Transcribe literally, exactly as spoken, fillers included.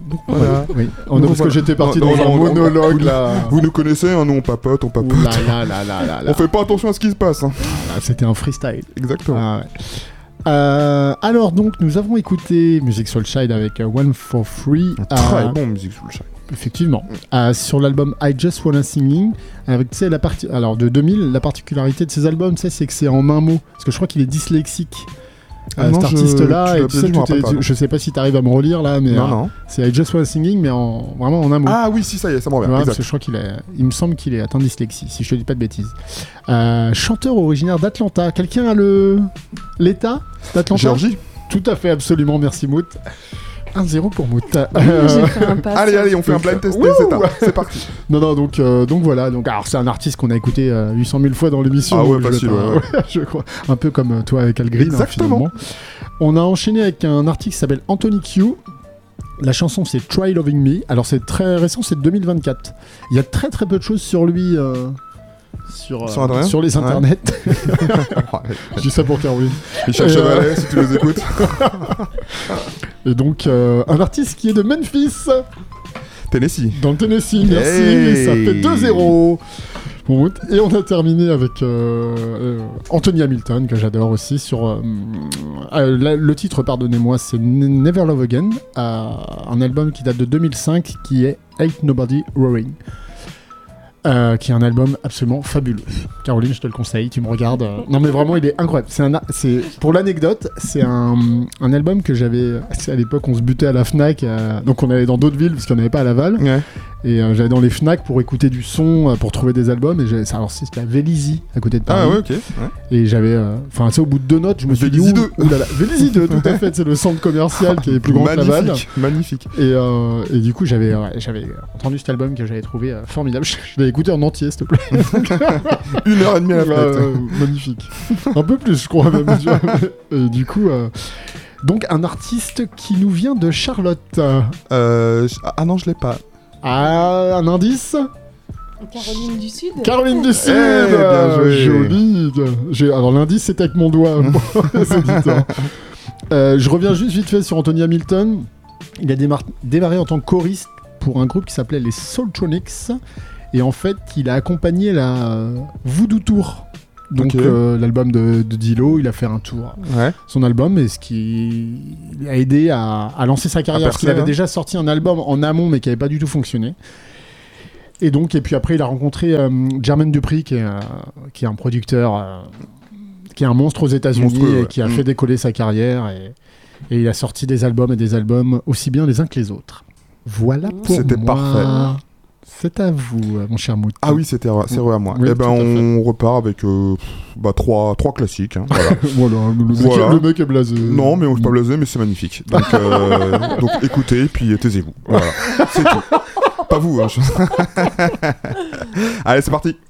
Donc voilà. Oui. Oh, non, parce voilà. que j'étais parti Non, dans non, un non, monologue vous, là. Vous nous connaissez, hein, nous on papote, on papote. Ouh là là là là là là. On fait pas attention à ce qui se passe. Hein. Ah, c'était un freestyle. Exactement. Ah, ouais. Euh, alors donc nous avons écouté Music Soul Child avec uh, One for Free. Un très euh, bon Music Soul Child. Effectivement. Euh, sur l'album I Just Wanna Singing, avec tu sais la partie, alors de deux mille, la particularité de ces albums, tu sais, c'est que c'est en un mot, parce que je crois qu'il est dyslexique. Ah Euh, non, cet je- artiste-là, tu et l'as tu sais, dit, je me tout rappelle est- pas, tu- non. je sais pas si t'arrives à me relire là, mais Non, euh, non. c'est I Just Wanna Singing, mais en vraiment en un mot. Ah oui, si, ça y est, ça me revient. Voilà, parce Exact. que je crois qu'il est, il me semble qu'il est atteint de dyslexie, si je te dis pas de bêtises. Euh, chanteur originaire d'Atlanta. Quelqu'un a le l'état d'Atlanta? Géorgie. Tout à fait, absolument. Merci Mout. un zéro pour Mout. Oui, Euh, j'ai fait un pass. Allez, allez, on fait un blind test. Wouh C'est ça. C'est parti. non, non, donc, euh, donc voilà. Donc, alors, c'est un artiste qu'on a écouté euh, huit cent mille fois dans l'émission. Ah ouais, donc je facile, vais pas- ouais, ouais. je crois. Un peu comme euh, toi avec Al Green. hein, Exactement. finalement. On a enchaîné avec un artiste qui s'appelle Anthony Q. La chanson c'est Try Loving Me. Alors c'est très récent, c'est de deux mille vingt-quatre. Il y a très très peu de choses sur lui euh, sur, euh, Sur Internet sur les Ouais. internets. Je dis ça pour Caroline. Michel Et, euh, Chevalet, si tu les écoutes. Et donc euh, un artiste qui est de Memphis, Tennessee. dans le Tennessee. Merci, Hey. ça fait deux zéro. Bon, et on a terminé avec euh, euh, Anthony Hamilton, que j'adore aussi, sur... euh, euh, la- le titre, pardonnez-moi, c'est N- Never Love Again, euh, un album qui date de deux mille cinq, qui est Ain't Nobody Roaring, euh, qui est un album absolument fabuleux. Caroline, je te le conseille, tu me regardes. euh, Non mais vraiment, il est incroyable. C'est un, a- c'est, pour l'anecdote, c'est un, un album que j'avais... c'est à l'époque, on se butait à la FNAC, euh, donc on allait dans d'autres villes, parce qu'il n'y en avait pas à Laval. Ouais. Et euh, j'allais dans les FNAC pour écouter du son, euh, pour trouver des albums. Et j'avais- ça- alors c'était à Vélizy, à côté de Paris. Ah ouais, ok. Ouais. Et j'avais, enfin, tu sais, au bout de deux notes, je me suis dit, Vélizy ouh, deux. ouh là là. Vélizy deux, tout à fait. C'est le centre commercial qui est plus grand que Laval. Magnifique. Magnifique. Et, euh, et du coup, j'avais, ouais, j'avais entendu cet album que j'avais trouvé euh, formidable. Je, je l'ai écouté en entier, s'il te plaît. Une heure et demie à la Ouais, fenêtre. ouais, magnifique. Un peu plus, je crois même. tu vois. Et du coup, euh, donc un artiste qui nous vient de Charlotte. Euh, je- Ah non, je l'ai pas. Ah, un indice? Caroline du Sud. Caroline du Sud. Eh, bien joué. Joli. J'ai- Alors l'indice c'était avec mon doigt. C'est dit, hein. Euh, je reviens juste vite fait sur Anthony Hamilton. Il a démar- démarré en tant que choriste pour un groupe qui s'appelait les Soultronics. Et en fait, il a accompagné la euh, Voodoo Tour. Donc Ok. euh, l'album de, de Dilo, il a fait un tour. Ouais. Son album, et ce qui a aidé à, à lancer sa carrière. À Parce qu'il percer, avait hein. déjà sorti un album en amont, mais qui n'avait pas du tout fonctionné. Et donc, et puis après, il a rencontré euh, Jermaine Dupri, qui est, euh, qui est un producteur, euh, qui est un monstre aux États-Unis Monstrueux, et ouais. qui a Mm. fait décoller sa carrière. Et, et il a sorti des albums et des albums aussi bien les uns que les autres. Voilà pour C'était moi. parfait. C'est à vous, euh, mon cher Mout. Ah oui, c'était c'est vrai à moi. Oui, Et ben tout à fait. on repart avec euh, bah, trois, trois classiques. Hein, voilà. Voilà, le, mec, Voilà. le mec est blasé. Non, mais on ne pas blasé, mais c'est magnifique. Donc, euh, donc écoutez, puis taisez-vous. Voilà, c'est tout. Pas vous. Hein, je- Allez, c'est parti.